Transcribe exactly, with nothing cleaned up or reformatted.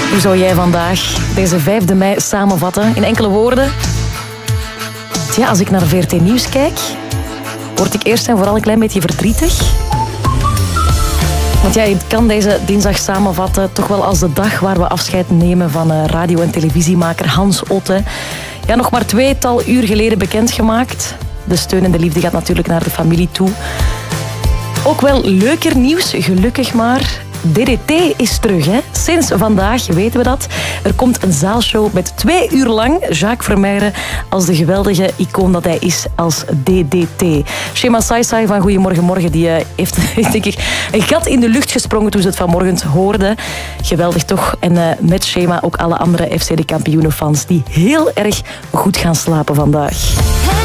Hoe zou jij vandaag deze vijfde mei samenvatten in enkele woorden? Tja, als ik naar V R T Nieuws kijk, word ik eerst en vooral een klein beetje verdrietig. Want ja, je kan deze dinsdag samenvatten toch wel als de dag waar we afscheid nemen van radio- en televisiemaker Hans Otte. Ja, nog maar tweetal uur geleden bekendgemaakt. De steun en de liefde gaat natuurlijk naar de familie toe. Ook wel leuker nieuws, gelukkig maar. D D T is terug, hè? Sinds vandaag weten we dat. Er komt een zaalshow met twee uur lang Jacques Vermeijren als de geweldige icoon dat hij is als D D T. Shema Saisai van Goedemorgen Morgen die heeft denk ik, een gat in de lucht gesprongen toen ze het vanmorgen hoorde. Geweldig toch? En uh, met Shema ook alle andere F C de kampioenenfans die heel erg goed gaan slapen vandaag.